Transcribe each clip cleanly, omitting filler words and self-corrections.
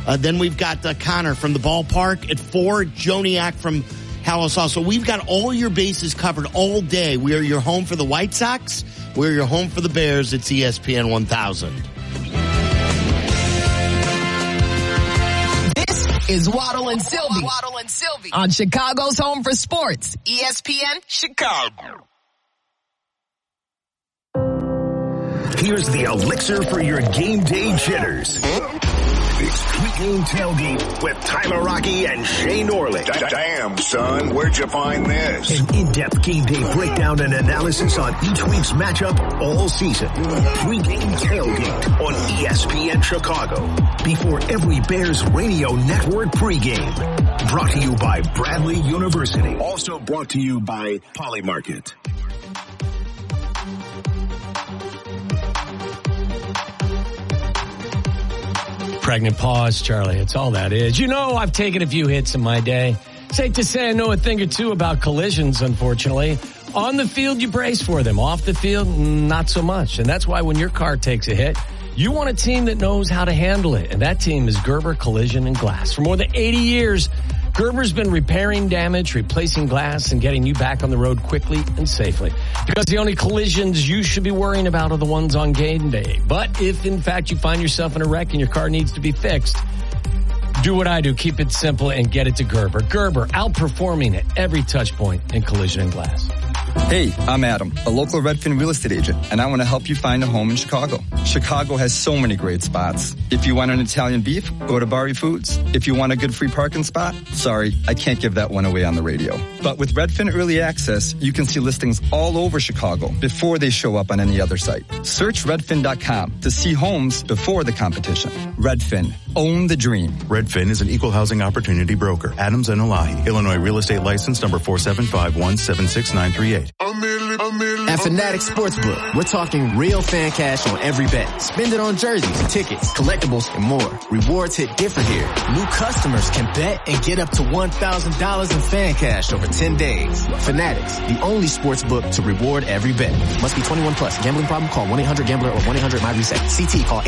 Then we've got Connor from the ballpark at 4, Joniak from Halissaw. So we've got all your bases covered all day. We are your home for the White Sox. We're your home for the Bears. It's ESPN 1000. This is Waddle and Sylvie. On Chicago's Home for Sports, ESPN Chicago. Here's the elixir for your game day jitters. It's Pregame Tailgate with Tyler Rocky and Shane Orlick. Damn, son, where'd you find this? An in-depth game day breakdown and analysis on each week's matchup all season. Pregame Tailgate on ESPN Chicago. Before every Bears radio network pregame. Brought to you by Bradley University. Also brought to you by Polymarket. Pregnant pause, Charlie. It's all that is. You know, I've taken a few hits in my day. Safe to say I know a thing or two about collisions, unfortunately. On the field, you brace for them. Off the field, not so much. And that's why when your car takes a hit, you want a team that knows how to handle it. And that team is Gerber Collision and Glass. For more than 80 years, Gerber's been repairing damage, replacing glass, and getting you back on the road quickly and safely. Because the only collisions you should be worrying about are the ones on game day. But if, in fact, you find yourself in a wreck and your car needs to be fixed, do what I do. Keep it simple and get it to Gerber. Gerber, outperforming at every touch point in collision and glass. Hey, I'm Adam, a local Redfin real estate agent, and I want to help you find a home in Chicago. Chicago has so many great spots. If you want an Italian beef, go to Bari Foods. If you want a good free parking spot, sorry, I can't give that one away on the radio. But with Redfin Early Access, you can see listings all over Chicago before they show up on any other site. Search redfin.com to see homes before the competition. Redfin, own the dream. Redfin is an equal housing opportunity broker. Adams and Elahi, Illinois real estate license number 475176938. At Fanatics Sportsbook, we're talking real fan cash on every bet. Spend it on jerseys, tickets, collectibles, and more. Rewards hit different here. New customers can bet and get up to $1,000 in fan cash over 10 days. Fanatics, the only sportsbook to reward every bet. Must be 21 plus. Gambling problem? Call 1-800-GAMBLER or 1-800-MY-RESET. CT, call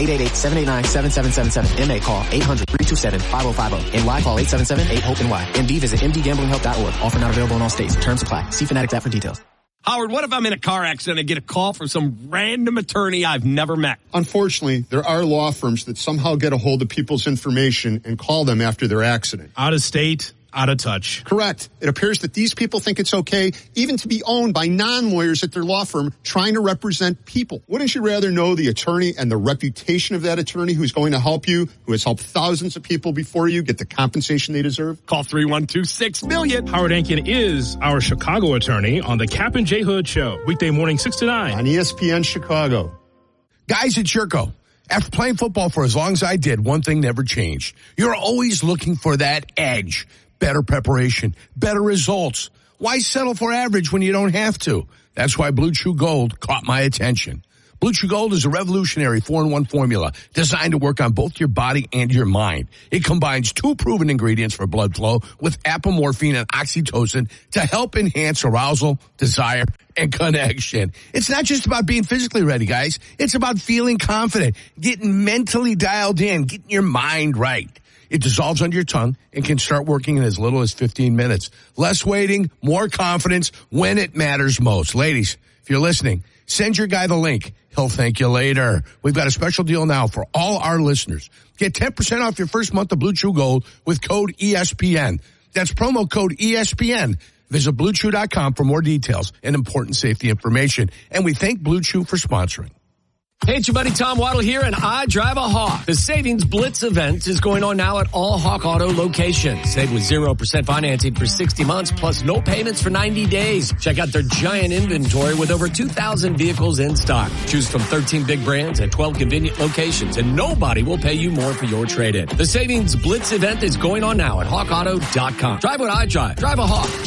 888-789-7777. MA, call 800-327-5050. NY, call 877-8-HOPE-NY. MD, visit mdgamblinghelp.org. Offer not available in all states. Terms apply. See Fanatics app for details. Howard, what if I'm in a car accident and get a call from some random attorney I've never met? Unfortunately, there are law firms that somehow get a hold of people's information and call them after their accident. Out of state, out of touch. Correct. It appears that these people think it's okay even to be owned by non-lawyers at their law firm trying to represent people. Wouldn't you rather know the attorney and the reputation of that attorney who's going to help you, who has helped thousands of people before you get the compensation they deserve? Call 312-6-million. Howard Ankin is our Chicago attorney on the Cap and J Hood Show. Weekday morning 6 to 9. On ESPN Chicago. Guys at Jerko, after playing football for as long as I did, one thing never changed. You're always looking for that edge. Better preparation, better results. Why settle for average when you don't have to? That's why Blue Chew Gold caught my attention. Blue Chew Gold is a revolutionary 4-in-1 formula designed to work on both your body and your mind. It combines 2 proven ingredients for blood flow with apomorphine and oxytocin to help enhance arousal, desire, and connection. It's not just about being physically ready, guys. It's about feeling confident, getting mentally dialed in, getting your mind right. It dissolves under your tongue and can start working in as little as 15 minutes. Less waiting, more confidence when it matters most. Ladies, if you're listening, send your guy the link. He'll thank you later. We've got a special deal now for all our listeners. Get 10% off your first month of Blue Chew Gold with code ESPN. That's promo code ESPN. Visit BlueChew.com for more details and important safety information. And we thank Blue Chew for sponsoring. Hey, it's your buddy Tom Waddle here, and I drive a Hawk. The Savings Blitz event is going on now at all Hawk Auto locations. Save with 0% financing for 60 months, plus no payments for 90 days. Check out their giant inventory with over 2,000 vehicles in stock. Choose from 13 big brands at 12 convenient locations, and nobody will pay you more for your trade-in. The Savings Blitz event is going on now at HawkAuto.com. Drive what I drive. Drive a Hawk.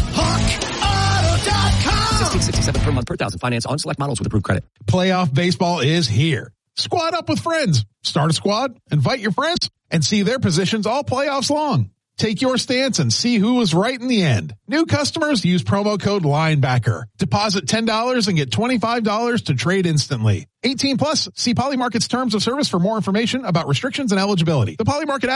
HawkAuto.com. $16.67 per month per thousand. Finance on select models with approved credit. Playoff baseball is here. Squad up with friends. Start a squad, invite your friends, and see their positions all playoffs long. Take your stance and see who was right in the end. New customers use promo code LINEBACKER. Deposit $10 and get $25 to trade instantly. 18 plus. See Polymarket's terms of service for more information about restrictions and eligibility. The Polymarket app